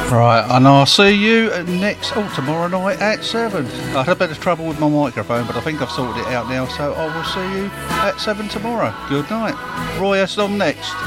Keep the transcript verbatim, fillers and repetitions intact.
Right, and I'll see you next, oh, tomorrow night at seven. I had a bit of trouble with my microphone, but I think I've sorted it out now, so I will see you at seven tomorrow. Good night. Roy S on next.